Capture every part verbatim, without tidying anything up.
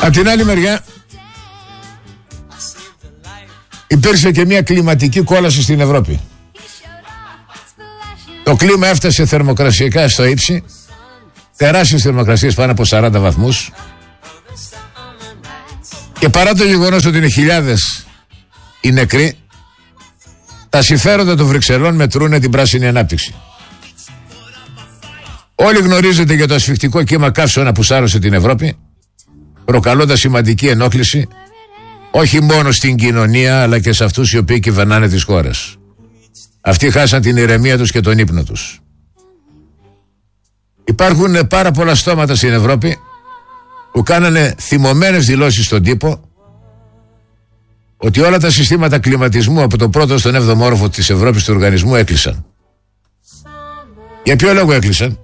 Απ' την άλλη μεριά υπήρξε και μια κλιματική κόλαση στην Ευρώπη. Το κλίμα έφτασε θερμοκρασιακά στο ύψη, τεράστιες θερμοκρασίες πάνω από σαράντα βαθμούς, και παρά το γεγονός ότι είναι χιλιάδες οι νεκροί, τα συμφέροντα των Βρυξελών μετρούνε την πράσινη ανάπτυξη. Όλοι γνωρίζετε για το ασφυκτικό κύμα καύσωνα που σάρωσε την Ευρώπη, προκαλώντας σημαντική ενόχληση όχι μόνο στην κοινωνία αλλά και σε αυτούς οι οποίοι κυβερνάνε τις χώρες. Αυτοί χάσαν την ηρεμία τους και τον ύπνο τους. Υπάρχουν πάρα πολλά στόματα στην Ευρώπη που κάνανε θυμωμένες δηλώσεις στον τύπο ότι όλα τα συστήματα κλιματισμού από τον πρώτο στον έβδομο όροφο της Ευρώπης του οργανισμού έκλεισαν. Για ποιο λόγο έκλεισαν?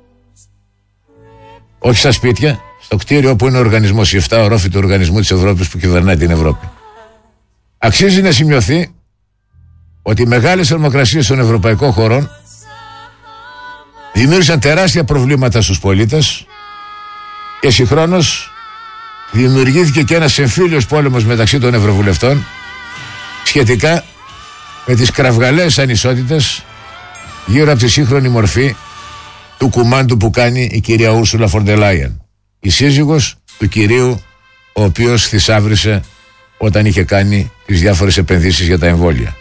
Όχι στα σπίτια, στο κτίριο που είναι ο οργανισμός, οι εφτά ορόφοι του οργανισμού της Ευρώπης που κυβερνάει την Ευρώπη. Αξίζει να σημειωθεί ότι οι μεγάλες θερμοκρασίες των ευρωπαϊκών χωρών δημιούργησαν τεράστια προβλήματα στους πολίτες και συγχρόνως δημιουργήθηκε και ένας εμφύλιος πόλεμος μεταξύ των ευρωβουλευτών σχετικά με τις κραυγαλαίες ανισότητες γύρω από τη σύγχρονη μορφή του κουμάντου που κάνει η κυρία Ούρσουλα φον ντερ Λάιεν, η σύζυγος του κυρίου ο οποίος θησάβρισε όταν είχε κάνει τις διάφορες επενδύσεις για τα εμβόλια.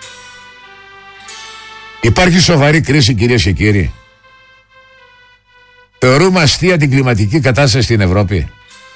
Υπάρχει σοβαρή κρίση, κυρίες και κύριοι. Θεωρούμε αστεία την κλιματική κατάσταση στην Ευρώπη.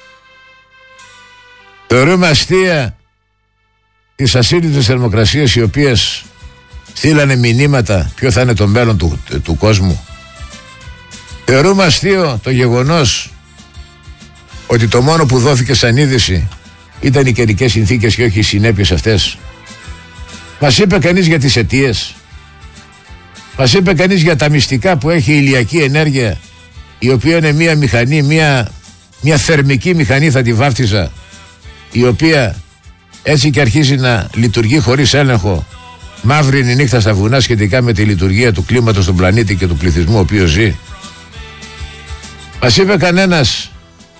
Θεωρούμε αστεία τις ασύλληπτες θερμοκρασίες οι οποίες στείλανε μηνύματα ποιο θα είναι το μέλλον του, του κόσμου. Θεωρούμε αστείο το γεγονός ότι το μόνο που δόθηκε σαν είδηση ήταν οι καιρικές συνθήκες και όχι οι συνέπειες αυτές. Μας είπε κανείς για τις αιτίες? Μας είπε κανείς για τα μυστικά που έχει η ηλιακή ενέργεια, η οποία είναι μια μηχανή, μια, μια θερμική μηχανή θα τη βάφτιζα, η οποία έτσι και αρχίζει να λειτουργεί χωρίς έλεγχο, μαύρη είναι η νύχτα στα βουνά σχετικά με τη λειτουργία του κλίματος στον πλανήτη και του πληθυσμού ο οποίος ζει? Μας είπε κανένας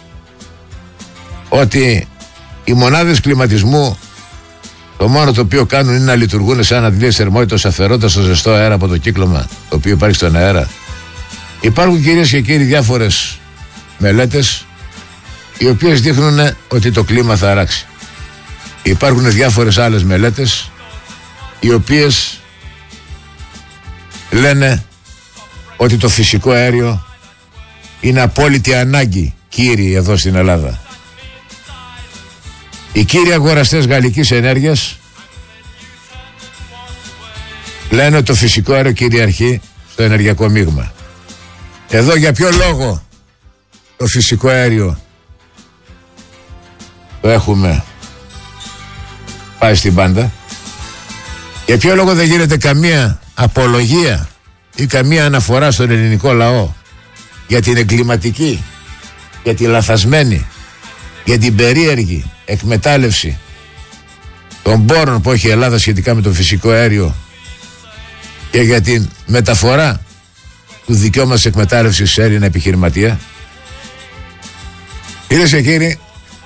ότι οι μονάδες κλιματισμού το μόνο το οποίο κάνουν είναι να λειτουργούν σαν αντλίες θερμότητας αφαιρώντας το ζεστό αέρα από το κύκλωμα το οποίο υπάρχει στον αέρα? Υπάρχουν, κυρίες και κύριοι, διάφορες μελέτες οι οποίες δείχνουν ότι το κλίμα θα αλλάξει. Υπάρχουν διάφορες άλλες μελέτες οι οποίες λένε ότι το φυσικό αέριο είναι απόλυτη ανάγκη, κύριοι, εδώ στην Ελλάδα. Οι κύριοι αγοραστές γαλλικής ενέργειας λένε ότι το φυσικό αέριο κυριαρχεί στο ενεργειακό μείγμα. Εδώ για ποιο λόγο το φυσικό αέριο το έχουμε πάει στην πάντα? Για ποιο λόγο δεν γίνεται καμία απολογία ή καμία αναφορά στον ελληνικό λαό για την εγκληματική, για την λαθασμένη, για την περίεργη εκμετάλλευση των πόρων που έχει η Ελλάδα σχετικά με το φυσικό αέριο και για την μεταφορά του δικαιώματος εκμετάλλευσης σε Έλληνα επιχειρηματία? Κυρίες και κύριοι,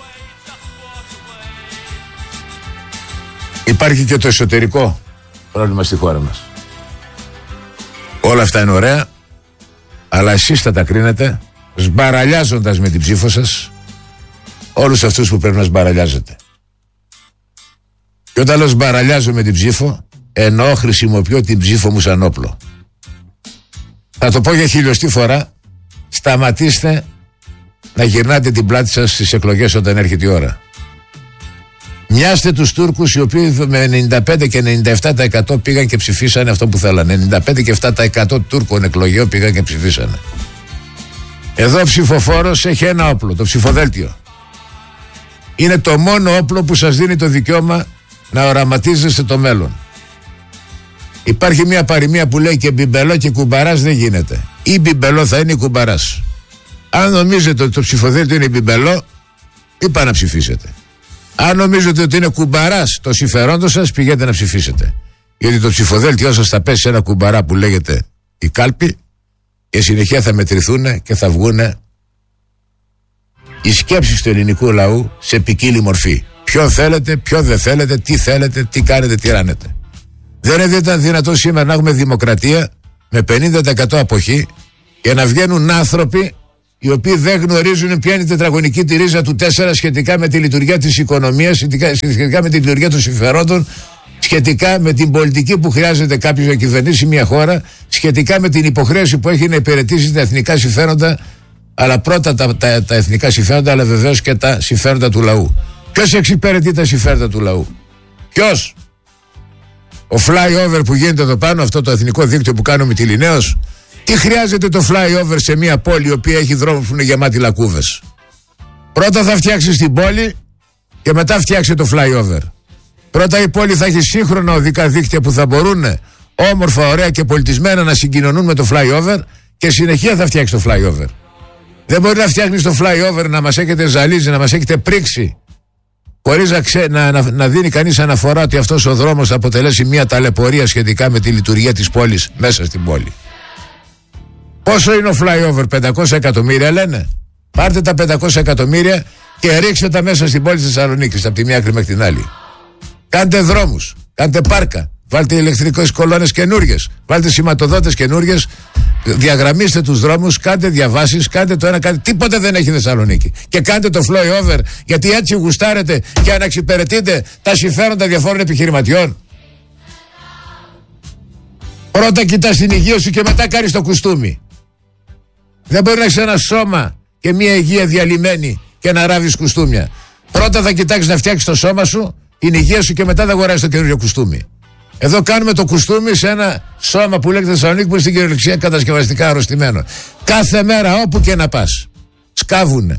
υπάρχει και το εσωτερικό πρόβλημα στη χώρα μας. Όλα αυτά είναι ωραία, αλλά εσείς θα τα κρίνετε σμπαραλιάζοντας με την ψήφο σας όλους αυτούς που πρέπει να σμπαραλιάζετε. Και όταν λέω σμπαραλιάζω με την ψήφο, εννοώ χρησιμοποιώ την ψήφο μου σαν όπλο. Θα το πω για χιλιοστή φορά, σταματήστε να γυρνάτε την πλάτη σας στις εκλογές όταν έρχεται η ώρα. Μοιάστε τους Τούρκους οι οποίοι με ενενήντα πέντε και ενενήντα επτά τοις εκατό πήγαν και ψηφίσανε αυτό που θέλανε. ενενήντα πέντε και επτά τοις εκατό Τούρκων εκλογέων πήγαν και ψηφίσανε. Εδώ ο ψηφοφόρος έχει ένα όπλο, το ψηφοδέλτιο. Είναι το μόνο όπλο που σας δίνει το δικαίωμα να οραματίζεστε το μέλλον. Υπάρχει μια παροιμία που λέει και μπιμπελό και κουμπαράς δεν γίνεται. Ή μπιμπελό θα είναι ή κουμπαράς. Αν νομίζετε ότι το ψηφοδέλτιο είναι μπιμπελό, είπα να ψηφίσετε. Αν νομίζετε ότι είναι κουμπαράς το συμφερόντο σας, πηγαίνετε να ψηφίσετε. Γιατί το ψηφοδέλτιό σας θα πέσει σε ένα κουμπαρά που λέγεται η κάλπη και συνεχεία θα μετρηθούν και θα βγουν η σκέψη του ελληνικού λαού σε ποικίλη μορφή. Ποιον θέλετε, ποιον δεν θέλετε, τι θέλετε, τι κάνετε, τι ράνετε. Δεν είναι δυνατόν σήμερα να έχουμε δημοκρατία με πενήντα τοις εκατό αποχή και να βγαίνουν άνθρωποι οι οποίοι δεν γνωρίζουν ποια είναι η τετραγωνική τη ρίζα του τέσσερα σχετικά με τη λειτουργία της οικονομίας, σχετικά, σχετικά με τη λειτουργία των συμφερόντων, σχετικά με την πολιτική που χρειάζεται κάποιος να κυβερνήσει μια χώρα, σχετικά με την υποχρέωση που έχει να υπηρετήσει τα εθνικά συμφέροντα, αλλά πρώτα τα, τα, τα εθνικά συμφέροντα, αλλά βεβαίως και τα συμφέροντα του λαού. Ποιος εξυπηρετεί τα συμφέροντα του λαού? Ποιος? Ο flyover που γίνεται εδώ πάνω, αυτό το εθνικό δίκτυο που κάνουμε τη Λινέως, τι χρειάζεται το flyover σε μια πόλη η οποία έχει δρόμους που είναι γεμάτοι λακκούβες? Πρώτα θα φτιάξεις την πόλη και μετά φτιάξει το flyover. Πρώτα η πόλη θα έχει σύγχρονα οδικά δίκτυα που θα μπορούν όμορφα, ωραία και πολιτισμένα να συγκοινωνούν με το flyover και συνεχεία θα φτιάξει το flyover. Δεν μπορεί να φτιάχνεις το flyover, να μας έχετε ζαλίζει, να μας έχετε πρίξει, χωρίς να, ξέ, να, να, να δίνει κανείς αναφορά ότι αυτός ο δρόμος θα αποτελέσει μια ταλαιπωρία σχετικά με τη λειτουργία της πόλης μέσα στην πόλη. Πόσο είναι ο flyover? πεντακόσια εκατομμύρια λένε. Πάρτε τα πεντακόσια εκατομμύρια και ρίξτε τα μέσα στην πόλη της Θεσσαλονίκης από τη μία άκρη μέχρι την άλλη. Κάντε δρόμους, κάντε πάρκα, βάλτε ηλεκτρικές κολόνες καινούργιες, βάλτε σηματοδότες καινούργιες, διαγραμμίστε τους δρόμους, κάντε διαβάσεις, κάντε το ένα, κάντε. Τίποτε δεν έχει Θεσσαλονίκη. Και κάντε το flyover, γιατί έτσι γουστάρετε και αναξυπηρετείτε τα συμφέροντα διαφόρων επιχειρηματιών. Πρώτα κοιτάς την υγεία σου και μετά κάνεις το κουστούμι. Δεν μπορεί να έχεις ένα σώμα και μια υγεία διαλυμένη και να ράβεις κουστούμια. Πρώτα θα κοιτάξεις να φτιάξεις το σώμα σου, την υγεία σου και μετά θα αγοράσεις το καινούριο κουστούμι. Εδώ κάνουμε το κουστούμι σε ένα σώμα που λέγεται Θεσσαλονίκη, που είναι στην κυριολεξία κατασκευαστικά αρρωστημένο. Κάθε μέρα όπου και να πας σκάβουνε.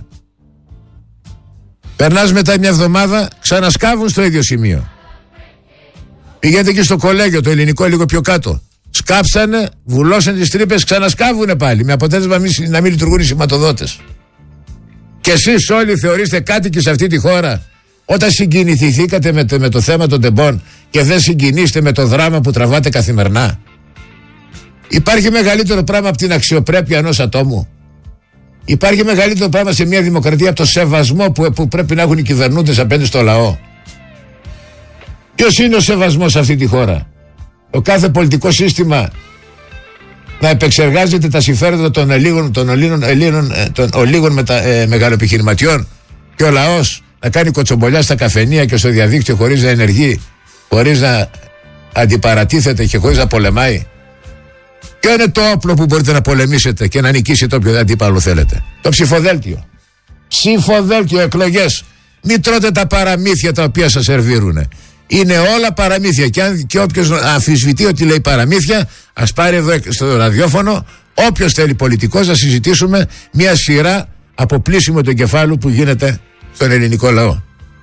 Περνάς μετά μια εβδομάδα, ξανασκάβουν στο ίδιο σημείο. Πηγαίνετε και στο κολέγιο, το ελληνικό λίγο πιο κάτω. Σκάψανε, βουλώσαν τις τρύπες, ξανασκάβουνε πάλι. Με αποτέλεσμα να μην λειτουργούν οι σηματοδότες. Και εσείς όλοι θεωρείστε κάτοικοι σε αυτή τη χώρα, όταν συγκινηθήκατε με το, με το θέμα των τεμπών και δεν συγκινείστε με το δράμα που τραβάτε καθημερινά? Υπάρχει μεγαλύτερο πράγμα από την αξιοπρέπεια ενός ατόμου? Υπάρχει μεγαλύτερο πράγμα σε μια δημοκρατία από το σεβασμό που, που πρέπει να έχουν οι κυβερνούντες απέναντι στο λαό? Ποιος είναι ο σεβασμός σε αυτή τη χώρα? Το κάθε πολιτικό σύστημα να επεξεργάζεται τα συμφέροντα των Ελλήνων, των Ελλήνων, Ελλήνων, των ολίγων μετα, ε, μεγαλοεπιχειρηματιών, και ο λαός να κάνει κοτσομπολιά στα καφενεία και στο διαδίκτυο χωρίς να ενεργεί, χωρίς να αντιπαρατίθεται και χωρίς να πολεμάει? Ποιο είναι το όπλο που μπορείτε να πολεμήσετε και να νικήσετε όποιο αντίπαλο θέλετε? Το ψηφοδέλτιο. Ψηφοδέλτιο, εκλογές. Μην τρώτε τα παραμύθια τα οποία σας σερβίρουνε. Είναι όλα παραμύθια. Και, αν, και όποιος αμφισβητεί ότι λέει παραμύθια, ας πάρει εδώ στο ραδιόφωνο, όποιος θέλει πολιτικός, να συζητήσουμε μια σειρά από πλήσιμο του εγκεφάλου που γίνεται στον ελληνικό λαό.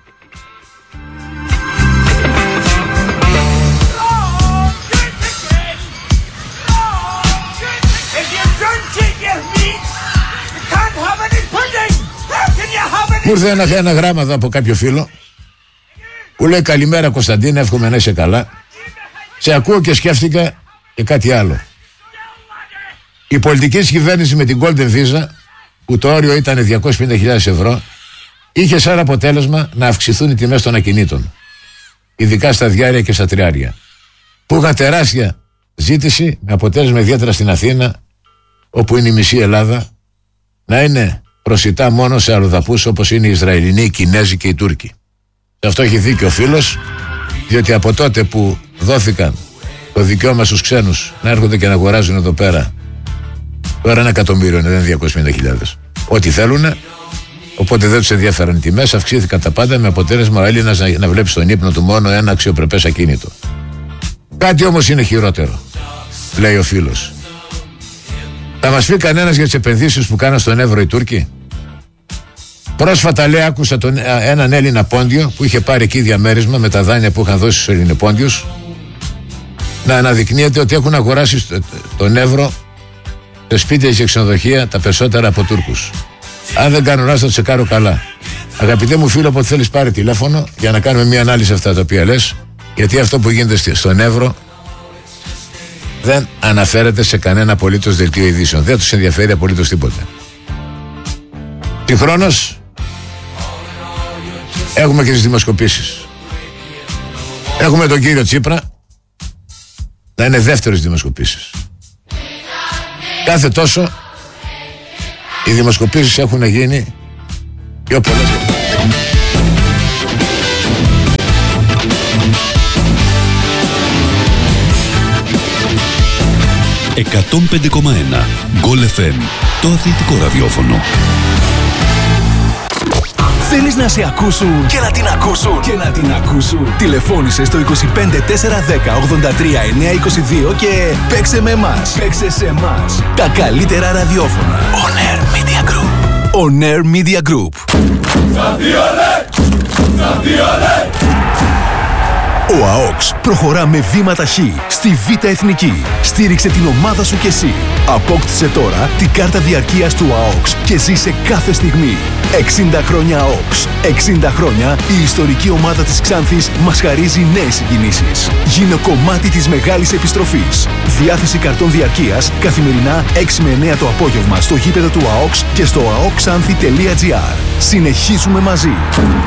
Μου ήρθε ένα, ένα γράμμα εδώ από κάποιο φίλο που λέει: καλημέρα Κωνσταντίνε, εύχομαι να είσαι καλά. Σε ακούω και σκέφτηκα και κάτι άλλο. Η πολιτική κυβέρνηση με την Golden Visa, που το όριο ήταν διακόσιες πενήντα χιλιάδες ευρώ, είχε σαν αποτέλεσμα να αυξηθούν οι τιμές των ακινήτων, ειδικά στα διάρια και στα τριάρια, που είχαν τεράστια ζήτηση, με αποτέλεσμα ιδιαίτερα στην Αθήνα, όπου είναι η μισή Ελλάδα, να είναι προσιτά μόνο σε αλλοδαπούς όπως είναι οι Ισραηλινοί, οι Κινέζοι και οι Τούρκοι. Σε αυτό έχει δίκιο ο φίλος, διότι από τότε που δόθηκαν το δικαίωμα στους ξένους να έρχονται και να αγοράζουν εδώ πέρα, τώρα ένα εκατομμύριο είναι, δεν είναι διακόσιες πενήντα χιλιάδες. Ό,τι θέλουν, οπότε δεν τους ενδιαφέραν οι τιμές, αυξήθηκαν τα πάντα, με αποτέλεσμα ο Έλληνας να, να βλέπει στον ύπνο του μόνο ένα αξιοπρεπές ακίνητο. Κάτι όμως είναι χειρότερο, λέει ο φίλος. Θα μας πει κανένας για τις επενδύσεις που κάναν στον Εύρο οι Τούρκοι? Πρόσφατα, λέει, άκουσα τον, έναν Έλληνα πόντιο που είχε πάρει εκεί διαμέρισμα με τα δάνεια που είχαν δώσει στους Ελληνοπόντιους, να αναδεικνύεται ότι έχουν αγοράσει τον Εύρο σε σπίτια και ξενοδοχεία τα περισσότερα από Τούρκους. Αν δεν κάνω λάθος, θα τσεκάρω καλά. Αγαπητέ μου φίλο, όποτε θέλεις πάρε τηλέφωνο για να κάνουμε μια ανάλυση αυτά τα οποία λες, γιατί αυτό που γίνεται στον Εύρο δεν αναφέρεται σε κανένα απολύτως δελτίο ειδήσεων. Δεν τους ενδιαφέρει απολύτως τίποτα. Συγχρόνως, Έχουμε και τις δημοσκοπήσεις. Έχουμε τον κύριο Τσίπρα να είναι δεύτερος δημοσκοπήσεις. Κάθε τόσο οι δημοσκοπήσεις έχουν γίνει πιο πολλές. εκατόν πέντε κόμμα ένα Γκολ εφ εμ, το αθλητικό ραδιόφωνο. Θέλεις να σε ακούσουν και να την ακούσουν και να την ακούσουν. Τηλεφώνησε στο είκοσι πέντε τετρακόσια δέκα ογδόντα τρία εννιακόσια είκοσι δύο και παίξε με εμάς. Παίξε σε εμάς. Τα καλύτερα ραδιόφωνα. On Air Media Group. On Air Media Group. Ο ΑΟΚΣ προχωρά με βήματα χ στη Β' Εθνική. Στήριξε την ομάδα σου κι εσύ. Απόκτησε τώρα την κάρτα διαρκείας του ΑΟΚΣ και ζήσε κάθε στιγμή. εξήντα χρόνια ΑΟΚΣ. εξήντα χρόνια η ιστορική ομάδα της Ξάνθης μας χαρίζει νέες συγκινήσεις. Γίνε κομμάτι της μεγάλης επιστροφής. Διάθεση καρτών διαρκείας καθημερινά έξι με εννέα το απόγευμα στο γήπεδο του ΑΟΚΣ και στο αοκξάνθη τελεία τζι άρ. Συνεχίζουμε μαζί.